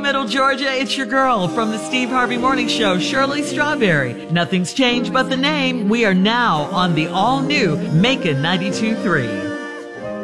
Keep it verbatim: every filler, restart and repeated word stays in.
Middle Georgia, it's your girl from the Steve Harvey Morning Show, Shirley Strawberry. Nothing's changed but the name. We are now on the all-new Macon ninety-two point three.